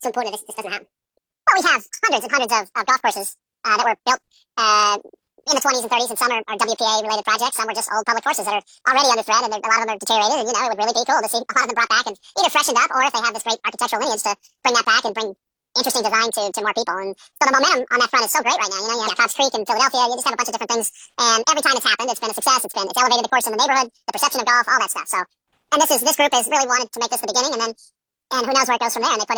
so important that this doesn't happen. Well, we have hundreds and hundreds of golf courses that were built in the 20s and 30s, and some are WPA-related projects. Some were just old public courses that are already under threat, and a lot of them are deteriorated. And, it would really be cool to see a lot of them brought back and either freshened up, or if they have this great architectural lineage, to bring that back and bring interesting design to more people. And so the momentum on that front is so great right now. You have Cobb's Creek in Philadelphia. You just have a bunch of different things. And every time it's happened, it's been a success. It's elevated the course in the neighborhood, the perception of golf, all that stuff. So, and this group has really wanted to make this the beginning, and who knows where it goes from there. And they put